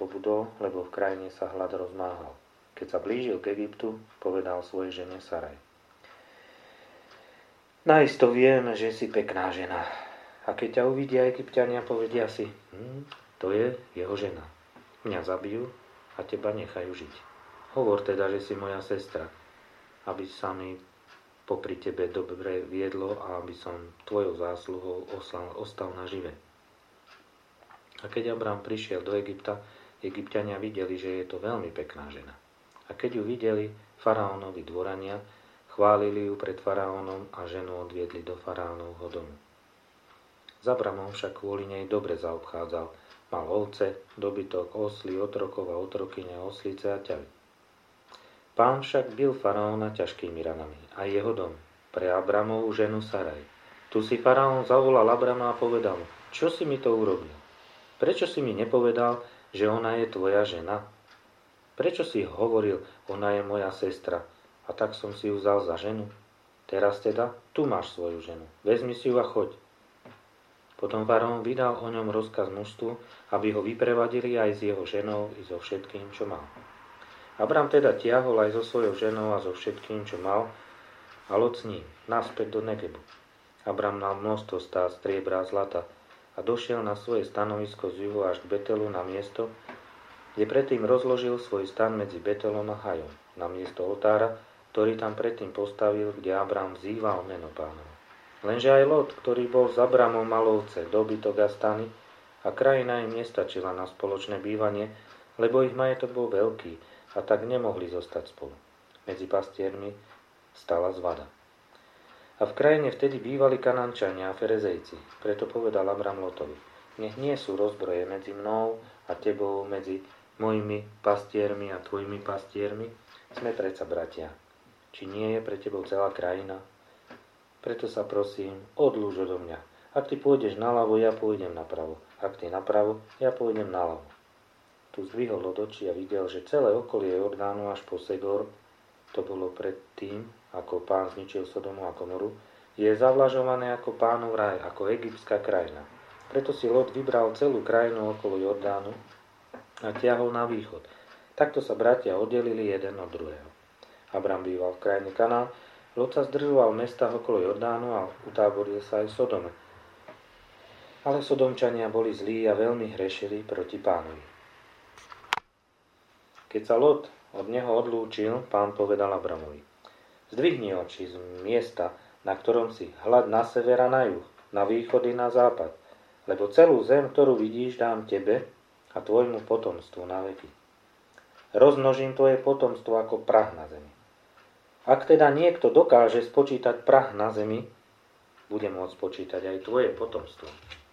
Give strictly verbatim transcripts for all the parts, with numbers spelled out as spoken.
pobudol, lebo v krajine sa hlad rozmáhal. Keď sa blížil k Egyptu, povedal svojej žene Saraj: Naisto viem, že si pekná žena. A keď ťa uvidia Egypťania, povedia si: hm, to je jeho žena. Mňa zabijú a teba nechajú žiť. Hovor teda, že si moja sestra, aby sa mi popri tebe dobre viedlo a aby som tvojou zásluhou ostal nažive. A keď Abram prišiel do Egypta, Egypťania videli, že je to veľmi pekná žena. A keď ju videli faraónovi dvorania, chválili ju pred faraónom a ženu odviedli do faraónovho domu. S Abramom však kvôli nej dobre zaobchádzal. Mal ovce, dobytok, osly, otrokov a otrokyne, oslice a ťavy. Pán však bil faraóna ťažkými ranami, aj jeho dom, pre Abramovú ženu Saraj. Tu si faraón zavolal Abrama a povedal mu: Čo si mi to urobil? Prečo si mi nepovedal, že ona je tvoja žena? Prečo si hovoril, ona je moja sestra, a tak som si ju vzal za ženu? Teraz teda, tu máš svoju ženu, vezmi si ju a choď. Potom faraón vydal o ňom rozkaz mužstvu, aby ho vyprevadili aj s jeho ženou i so všetkým, čo mal. Abram teda tiahol aj so svojou ženou a so všetkým, čo mal, a Lot s ním, naspäť do Negebu. Abram mal množstvo stát striebra a zlata a došiel na svoje stanovisko z juhu až k Betelu na miesto, kde predtým rozložil svoj stan medzi Betelom a Hajom, na miesto oltára, ktorý tam predtým postavil, kde Abram vzýval meno Pánovo. Lenže aj Lot, ktorý bol s Abramom, mal ovce, dobytok a stany, a krajina im nestačila na spoločné bývanie, lebo ich majetok bol veľký, a tak nemohli zostať spolu. Medzi pastiermi stala zvada. A v krajine vtedy bývali Kanančania a Ferezejci. Preto povedal Abram Lotovi: Nech nie sú rozbroje medzi mnou a tebou, medzi mojimi pastiermi a tvojimi pastiermi. Sme predsa bratia. Či nie je pre tebou celá krajina? Preto sa prosím, odlúž odo mňa. Ak ty pôjdeš naľavo, ja pôjdem napravo. Ak ty napravo, ja pôjdem naľavo. Tu zdvihol od očí a videl, že celé okolie Jordánu až po Segor, to bolo pred tým, ako Pán zničil Sodomu a Komoru, je zavlažované ako Pánov raj, ako egyptská krajina. Preto si Lot vybral celú krajinu okolo Jordánu a tiahol na východ. Takto sa bratia oddelili jeden od druhého. Abram býval v krajine Kanán, Lot sa zdržoval v mestách okolo Jordánu a utáboril sa aj v Sodome. Ale Sodomčania boli zlí a veľmi hrešili proti Pánovi. Keď sa Lot od neho odlúčil, Pán povedal Abramovi: Zdvihni oči z miesta, na ktorom si, hľad na sever a na juh, na východ i na západ, lebo celú zem, ktorú vidíš, dám tebe a tvojmu potomstvu na veky. Rozmnožím tvoje potomstvo ako prah na zemi. Ak teda niekto dokáže spočítať prah na zemi, bude môcť spočítať aj tvoje potomstvo.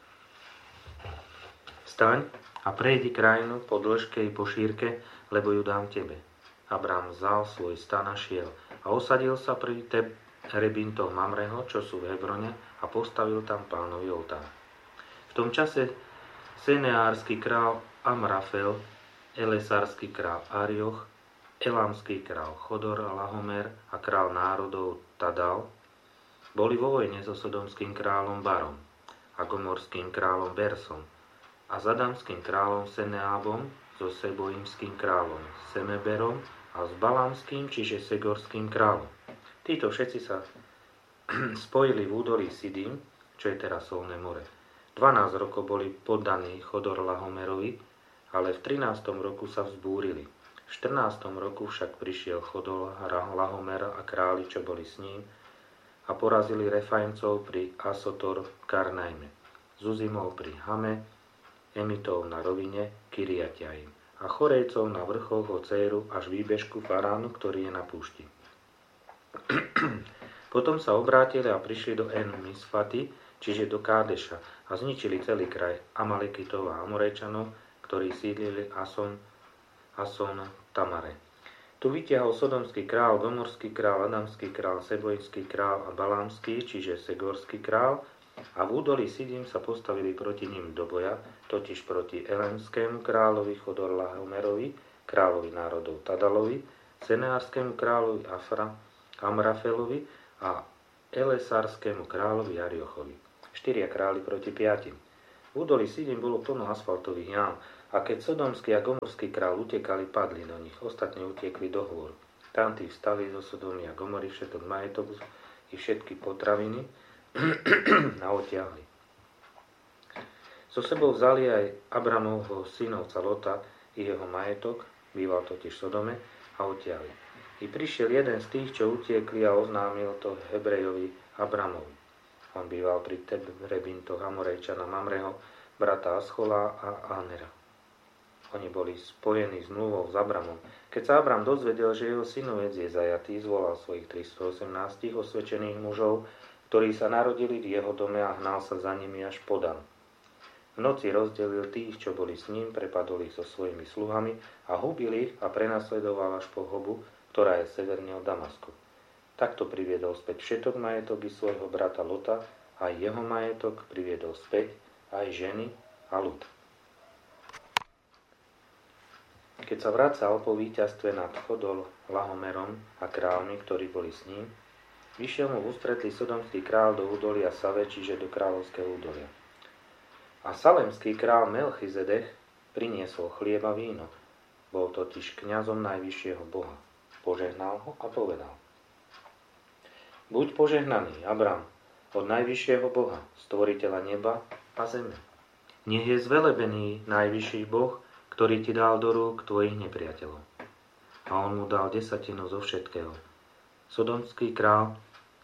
Vstaň a prejdi krajinu po dĺžke i po šírke, lebo ju dám tebe. Abram vzal svoj stan a šiel a osadil sa pri terebintoch Mamreho, čo sú v Hebrone, a postavil tam Pánovi oltár. V tom čase Seneársky král Amrafel, Elesársky král Arioch, Elámsky král Chodor a Lahomer a král národov Tadal boli vo vojne so sodomským kráľom Barom a gomorským kráľom Bersom a zadamským kráľom Seneábom, so Seboimským kráľom Semeberom a s Balámským, čiže Segorským kráľom. Títo všetci sa spojili v údolí Sidim, čo je teraz Solné more. dvanásť rokov boli poddaní Chodor Lahomerovi, ale v trinástom roku sa vzbúrili. V štrnástom roku však prišiel Chodor Lahomer a králi, čo boli s ním, a porazili Refajmcov pri Asotor Karnajme, Zuzimov pri Hame, Emitov na rovine Kiriatjaim a Chorejcov na vrchoch Océru až výbežku Faránu, ktorý je na púšti. Potom sa obrátili a prišli do En Misfaty, čiže do Kádeša, a zničili celý kraj Amalekitov a Amorejčanov, ktorí sídlili Ason, Ason Tamare. Tu vytiahol sodomský král, gomorský král, adamský král, sebojský král a balámsky, čiže segorský král, a v údolí Sidim sa postavili proti ním do boja, totiž proti Elémskému kráľovi Chodor Lahomerovi, kráľovi národov Tadalovi, Seneárskému kráľovi Afra, Amrafelovi a Elesárskému kráľovi Ariochovi. Štyria králi proti piatim. V údolí Sidim bolo plno asfaltových jám A keď sodomský a gomorský kráľ utekali, padli do nich. Ostatní utiekli do hôr. Tam tí vstali zo Sodomy a Gomory všetok majetok i všetky potraviny a otiahli. So sebou vzali aj Abramovho synovca Lota i jeho majetok, býval totiž v Sodome, a otiahli. I prišiel jeden z tých, čo utiekli, a oznámil to Hebrejovi Abramovi. On býval pri Terebintoch Amorejčana Mamreho, brata Aschola a Anera. Oni boli spojení s mluvou s Abramom. Keď sa Abram dozvedel, že jeho synovec je zajatý, zvolal svojich tristoosemnásť osvedčených mužov, ktorí sa narodili v jeho dome, a hnal sa za nimi až po Dan. V noci rozdelil tých, čo boli s ním, prepadol ich so svojimi sluhami a hubil ich a prenasledoval až po Hobu, ktorá je severne od Damasku. Takto priviedol späť všetok majetok i svojho brata Lota, a jeho majetok priviedol späť aj ženy a ľud. Keď sa vracal po víťazstve nad Chodol, Lahomerom a kráľmi, ktorí boli s ním, vyšiel mu v ústretí sodomský kráľ do údolia Save, čiže do kráľovského údolia. A salemský kráľ Melchizedech priniesol chlieb a víno. Bol totiž kňazom najvyššieho Boha. Požehnal ho a povedal: Buď požehnaný, Abram, od najvyššieho Boha, stvoriteľa neba a zeme. Nech je zvelebený najvyšší Boh, ktorý ti dal do rúk tvojich nepriateľov. A on mu dal desatinu zo všetkého. Sodomský král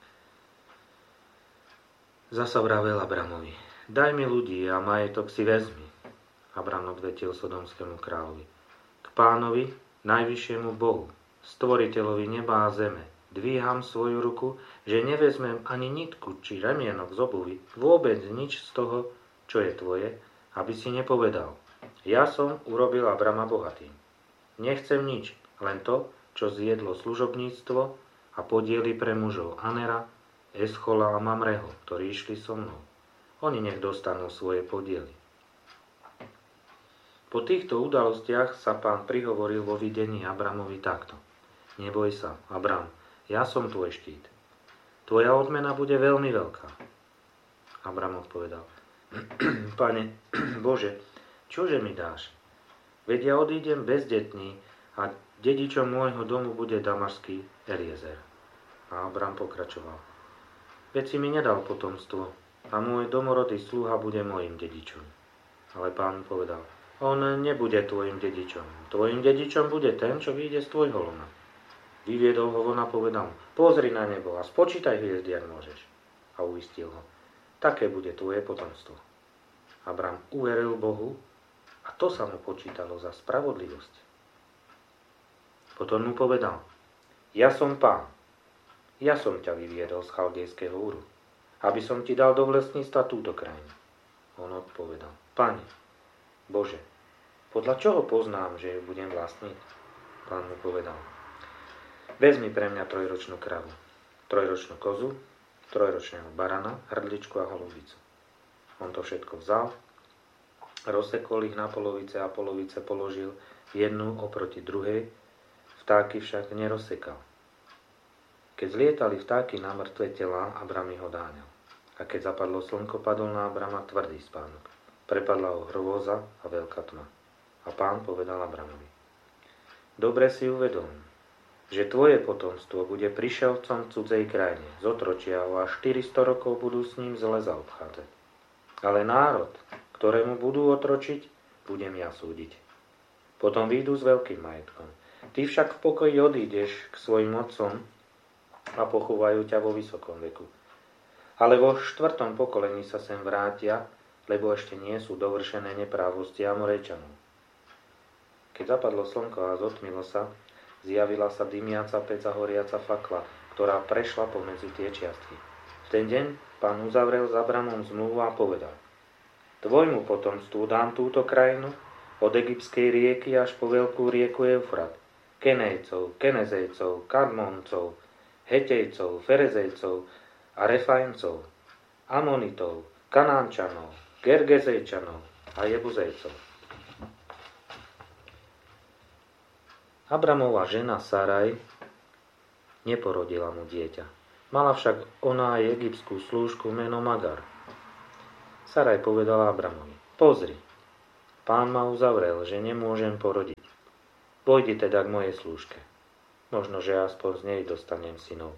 zasa vravel Abramovi: Daj mi ľudí a majetok si vezmi. Abram odvetil sodomskému kráľovi: K Pánovi, najvyššiemu Bohu, stvoriteľovi neba a zeme, dvíham svoju ruku, že nevezmem ani nitku či remienok z obuvy, vôbec nič z toho, čo je tvoje, aby si nepovedal: Ja som urobil Abrama bohatým. Nechcem nič, len to, čo zjedlo služobníctvo a podiely pre mužov Anera, Eschola a Mamreho, ktorí išli so mnou. Oni nech dostanú svoje podiely. Po týchto udalostiach sa Pán prihovoril vo videní Abramovi takto: Neboj sa, Abram, ja som tvoj štít. Tvoja odmena bude veľmi veľká. Abram odpovedal: Pane Bože, čože mi dáš? Veď ja odídem bezdetný a dedičom môjho domu bude damašský Eliezer. A Abram pokračoval: Veď si mi nedal potomstvo a môj domorodý sluha bude môjim dedičom. Ale Pán povedal: On nebude tvojim dedičom. Tvojim dedičom bude ten, čo vyjde z tvojho lona. Vyviedol ho von a povedal: Pozri na nebo a spočítaj hviezdy, ak môžeš. A uistil ho: Také bude tvoje potomstvo. Abram uveril Bohu, a to sa mu počítalo za spravodlivosť. Potom mu povedal: Ja som Pán. Ja som ťa vyviedol z chaldejského Úru, aby som ti dal do vlastníctva túto krajinu. On odpovedal: Pane Bože, podľa čoho poznám, že ju budem vlastniť? Pán mu povedal: Vezmi pre mňa trojročnú kravu, trojročnú kozu, trojročného barana, hrdličku a holubicu. On to všetko vzal, rozsekol ich na polovice a polovice položil jednu oproti druhej, vtáky však nerozsekal. Keď zlietali vtáky na mŕtve telá, Abram ich odáňal. A keď zapadlo slnko, padol na Abrama tvrdý spánok. Prepadla ho hrôza a veľká tma. A Pán povedal Abramovi: Dobre si uvedom, že tvoje potomstvo bude prišelcom v cudzej krajine, zotročia ho a štyristo rokov budú s ním zle zaobchádzať. Ale národ, ktorému budú otročiť, budem ja súdiť. Potom výjdu s veľkým majetkom. Ty však v pokoji odídeš k svojim otcom a pochovajú ťa vo vysokom veku. Ale vo štvrtom pokolení sa sem vrátia, lebo ešte nie sú dovršené neprávosti Amorejčanov. Keď zapadlo slnko a zotmilo sa, zjavila sa dymiaca pec a horiaca fakla, ktorá prešla pomedzi tie čiastky. V ten deň Pán uzavrel s Abramom zmluvu a povedal: Tvojmu potomstvu dám túto krajinu od egyptskej rieky až po veľkú rieku Eufrat, Kenejcov, Kenezejcov, Kadmoncov, Hetejcov, Ferezejcov a Refajmcov, Amonitov, Kanánčanov, Gergezejčanov a Jebuzejcov. Abramova žena Saraj neporodila mu dieťa. Mala však ona aj egyptskú slúžku meno Magar. Saraj povedala Abramovi: Pozri, Pán ma uzavrel, že nemôžem porodiť. Pôjdi teda k mojej slúžke. Možno, že aspoň z nej dostanem synov.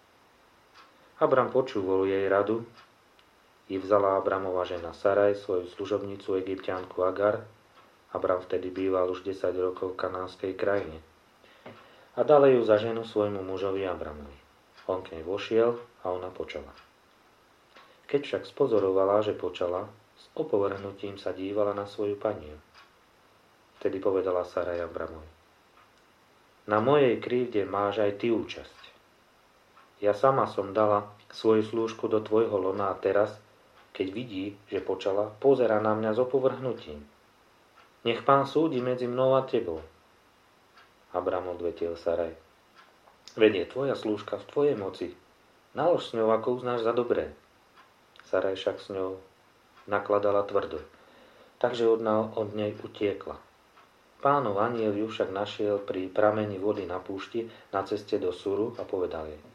Abram počúval jej radu i vzala Abramova žena Saraj, svoju služobnicu Egypťanku Agar. Abram vtedy býval už desať rokov v kanánskej krajine. A dala ju za ženu svojmu mužovi Abramovi. On k nej vošiel a ona počala. Keď však spozorovala, že počala, s opovrhnutím sa dívala na svoju paniu. Vtedy povedala Saraj Abramovi: Na mojej krivde máš aj ty účasť. Ja sama som dala svoju slúžku do tvojho lona a teraz, keď vidí, že počala, pozerá na mňa s opovrhnutím. Nech Pán súdi medzi mnou a tebou. Abram odvetil Saraj: Veď je tvoja slúžka v tvojej moci. Nalož s ňou, ako uznáš za dobré. Saraj však s ňou nakladala tvrdo, takže od, od nej utiekla. Pánov anjel ju však našiel pri prameni vody na púšti na ceste do Suru a povedal jej: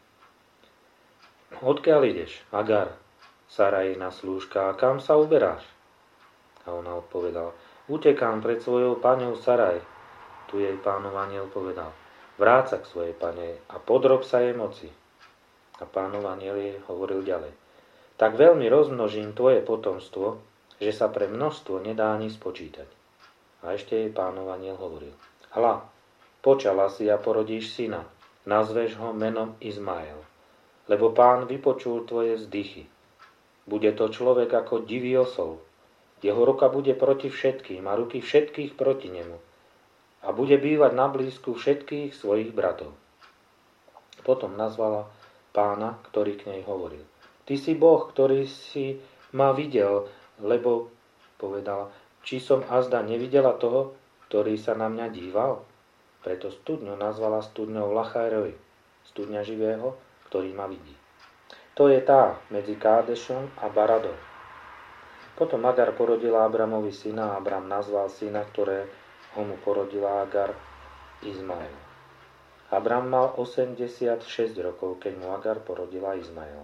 Odkiaľ ideš, Agar, Sarajina slúžka, a kam sa uberáš? A ona odpovedala: Utekám pred svojou paňou Saraj. Tu jej Pánov anjel povedal: Vráť sa k svojej pane a podrob sa jej moci. A Pánov anjel jej hovoril ďalej: Tak veľmi rozmnožím tvoje potomstvo, že sa pre množstvo nedá ani spočítať. A ešte jej Pánov anjel hovoril: Hľa, počala si a porodíš syna, nazveš ho menom Izmael, lebo Pán vypočul tvoje vzdychy. Bude to človek ako divý osol, jeho ruka bude proti všetkým a ruky všetkých proti nemu a bude bývať na blízku všetkých svojich bratov. Potom nazvala Pána, ktorý k nej hovoril: Ty si Boh, ktorý si ma videl, lebo, povedala, či som azda nevidela toho, ktorý sa na mňa díval? Preto studňu nazvala studňou Lachajroj, studňa živého, ktorý ma vidí. To je tá medzi Kádešom a Baradom. Potom Agar porodila Abramovi syna a Abram nazval syna, ktorého mu porodila Agar, Izmael. Abram mal osemdesiatšesť rokov, keď mu Agar porodila Izmaela.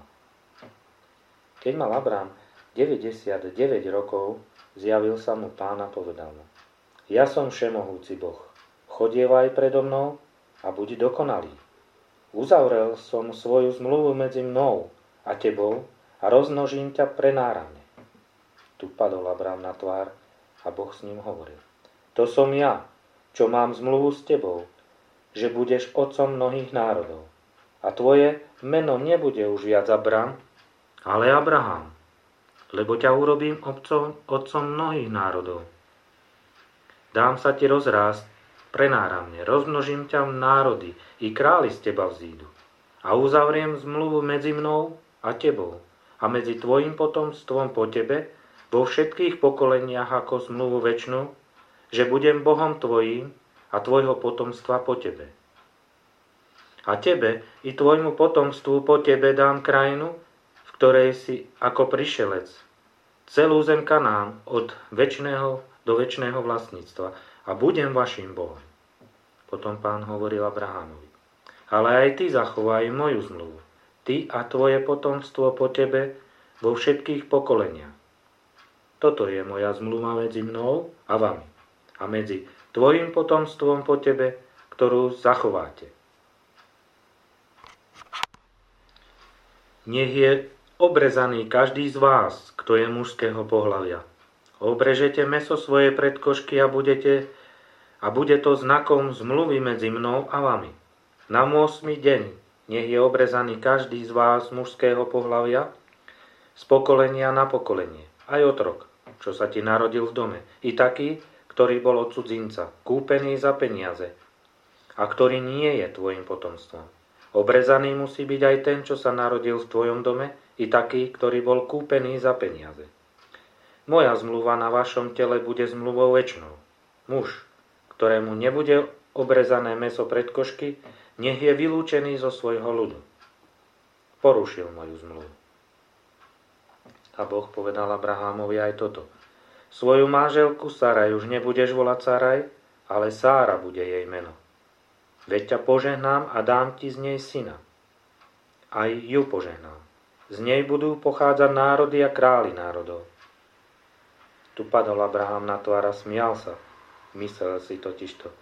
Keď mal Abram deväťdesiatdeväť rokov, zjavil sa mu Pán a povedal mu: Ja som všemohúci Boh, chodievaj predo mnou a buď dokonalý. Uzavrel som svoju zmluvu medzi mnou a tebou a rozmnožím ťa prenáramne. Tu padol Abram na tvár a Boh s ním hovoril: To som ja, čo mám zmluvu s tebou, že budeš otcom mnohých národov. A tvoje meno nebude už viac Abram, ale Abraham, lebo ťa urobím otcom, otcom mnohých národov. Dám sa ti rozrásť prenáramne, rozmnožím ťa v národy, i králi z teba vzídu. A uzavriem zmluvu medzi mnou a tebou a medzi tvojim potomstvom po tebe vo všetkých pokoleniach ako zmluvu večnú, že budem Bohom tvojím a tvojho potomstva po tebe. A tebe i tvojmu potomstvu po tebe dám krajinu, v ktorej si ako prišelec, celú zem Kanán od večného do večného vlastníctva a budem vašim Bohom. Potom Pán hovoril Abrahamovi: Ale aj ty zachovaj moju zmluvu, ty a tvoje potomstvo po tebe vo všetkých pokoleniach. Toto je moja zmluva medzi mnou a vami a medzi tvojim potomstvom po tebe, ktorú zachováte. Nech je obrezaný každý z vás, kto je mužského pohlavia. Obrežete mäso svojej predkošky a budete a bude to znakom zmluvy medzi mnou a vami. Na ôsmy deň nech je obrezaný každý z vás mužského pohlavia z pokolenia na pokolenie, aj otrok, čo sa ti narodil v dome, i taký, ktorý bol od cudzinca, kúpený za peniaze a ktorý nie je tvojim potomstvom. Obrezaný musí byť aj ten, čo sa narodil v tvojom dome, i taký, ktorý bol kúpený za peniaze. Moja zmluva na vašom tele bude zmluvou večnou. Muž, ktorému nebude obrezané mäso predkošky, nech je vylúčený zo svojho ľudu. Porušil moju zmluvu. A Boh povedal Abrahámovi aj toto: Svoju manželku Saraj už nebudeš volať Saraj, ale Sára bude jej meno. Veď ťa požehnám a dám ti z nej syna. Aj ju požehnám. Z nej budú pochádzať národy a králi národov. Tu padol Abraham na tvár a smial sa. Myslel si totižto,